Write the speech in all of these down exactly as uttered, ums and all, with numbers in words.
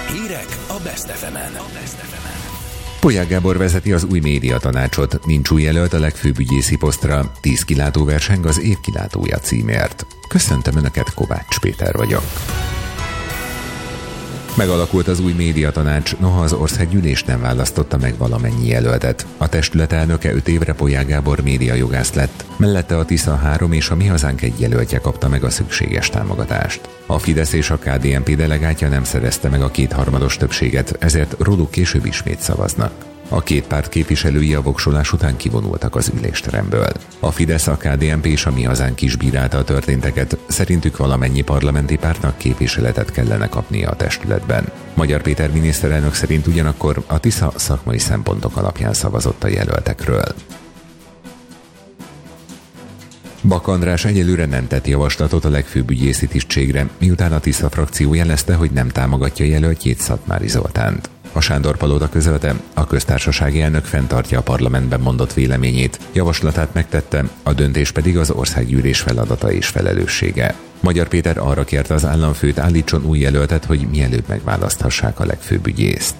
Hírek a Best ef emen. Polyák Gábor vezeti az új médiatanácsot, nincs új jelölt a legfőbb ügyészi posztra, tíz kilátó verseng az év kilátója címért. Köszöntöm Önöket, Kovács Péter vagyok. Megalakult az új médiatanács, noha az országgyűlés nem választotta meg valamennyi jelöltet. A testület elnöke öt évre Polyák Gábor médiajogász lett, mellette a Tisza három és a Mi Hazánk egy jelöltje kapta meg a szükséges támogatást. A Fidesz és a ká dé en pé delegátja nem szerezte meg a kétharmados többséget, ezért róluk később ismét szavaznak. A két párt képviselői a voksolás után kivonultak az ülésteremből. A Fidesz, a ká dé en pé és a Mi Hazánk is bírálta a történteket, szerintük valamennyi parlamenti pártnak képviseletet kellene kapnia a testületben. Magyar Péter miniszterelnök szerint ugyanakkor a Tisza szakmai szempontok alapján szavazott a jelöltekről. Bak András egyelőre nem tett javaslatot a legfőbb ügyészi tisztségre, miután a Tisza frakció jelezte, hogy nem támogatja jelöltjét, Szatmári Zoltánt. A Sándor-palota közölte, a köztársasági elnök fenntartja a parlamentben mondott véleményét, javaslatát megtette, a döntés pedig az országgyűlés feladata és felelőssége. Magyar Péter arra kérte az államfőt, állítson új jelöltet, hogy mielőbb megválaszthassák a legfőbb ügyészt.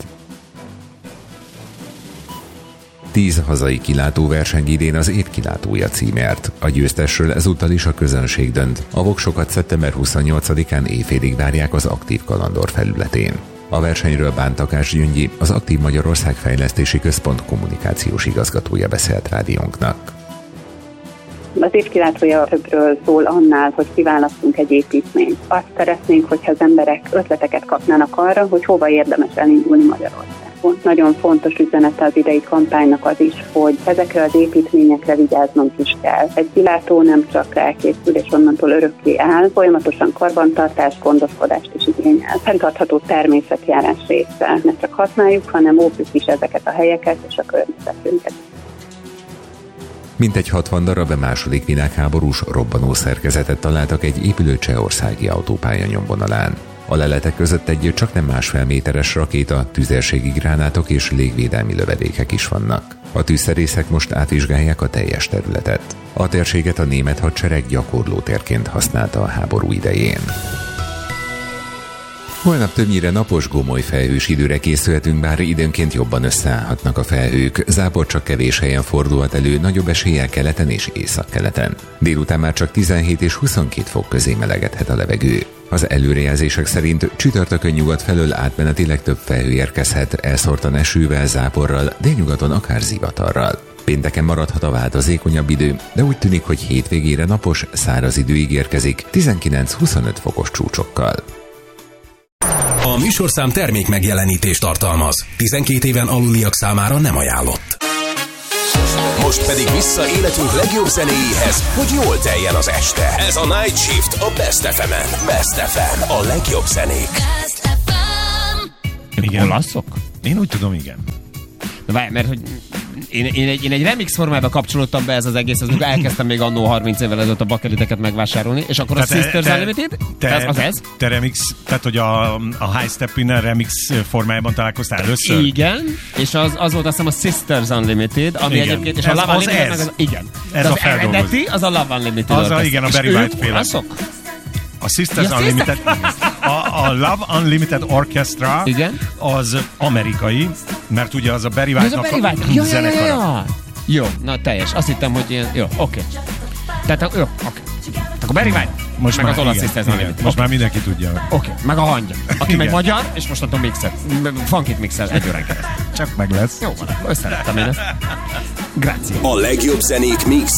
Tíz hazai kilátóverseny idén az év kilátója címért. A győztesről ezúttal is a közönség dönt. A voksokat szeptember huszonnyolcadikán éjfélig várják az Aktív Kalandor felületén. A versenyről Bántakás Gyöngyi, az Aktív Magyarország Fejlesztési Központ kommunikációs igazgatója beszélt rádiónknak. Az évkilátója többről szól annál, hogy kiválasztunk egy építményt. Azt szeretnénk, hogyha az emberek ötleteket kapnának arra, hogy hova érdemes elindulni Magyarországon. Nagyon fontos üzenete az idei kampánynak az is, hogy ezekre az építményekre vigyáznunk is kell. Egy kilátó nem csak elkészül és onnantól örökké áll, folyamatosan karbantartást, gondoskodást is igényel. Fenntartható természetjárás része. Ne csak használjuk, hanem óvjuk is ezeket a helyeket és a környezetünket. Mintegy hatvan darab második világháborús robbanó szerkezetet találtak egy épülő csehországi autópálya nyomvonalán. A leletek között egy csaknem másfél méteres rakéta, tüzérségi gránátok és légvédelmi lövedékek is vannak. A tűzszerészek most átvizsgálják a teljes területet. A térséget a német hadsereg gyakorlótérként használta a háború idején. Holnap többnyire napos, gomoly felhős időre készülhetünk, bár időnként jobban összeállhatnak a felhők. Zápor csak kevés helyen fordulhat elő, nagyobb eséllyel keleten és északkeleten. Délután már csak tizenhét és huszonkét fok közé melegedhet a levegő. Az előrejelzések szerint csütörtökön nyugat felől átmenetileg több felhő érkezhet, elszórtan esővel, záporral, délnyugaton akár zivatarral. Pénteken maradhat a változékonyabb idő, de úgy tűnik, hogy hétvégére napos, száraz idő ígérkezik, tizenkilenc-huszonöt fokos csúcsokkal. A műsorszám termék megjelenítést tartalmaz. tizenkét éven aluliak számára nem ajánlott. Most pedig vissza életünk legjobb zenéjéhez, hogy jól teljen az este. Ez a Night Shift a Best ef emen. Best ef em, a legjobb zenék. Igen. Olaszok? Én úgy tudom, igen. De várj, mert hogy én, én, egy, én egy remix formában kapcsolódtam be ez az egész, az, elkezdtem még annó harminc évvel ezelőtt a bakeliteket megvásárolni, és akkor tehát a Sisters te, Unlimited? Te, ez, az ez? Te remix, tehát hogy a, a High Step In remix formájában találkoztál először? Igen, és az, az volt azt hiszem a Sisters Unlimited, ami igen. Egyébként, és ez a Love az Unlimited, ez. Meg az, igen. Ez az a eredeti, az a Love Unlimited. Az a, igen, a Barry White féle. A Sisters ja, Unlimited, a, a Love Unlimited Orchestra, igen? Az amerikai, mert ugye az a Barry White-nak a, a ja, zenekara. Ja, ja, ja. Jó, na teljes. Azt hittem, hogy ilyen, jó, oké. Okay. Tehát, jó, oké. Okay. Akkor Barry White, most meg már, az olasz Sisters Unlimited. Most okay. Már mindenki tudja. Oké, okay. Meg a hangja. Aki meg magyar, és most adom mixet. Funkit mixel egy órán keresztül. Csak meg lesz. Jó van, összerettem én ezt. Grazie. A legjobb zenék mix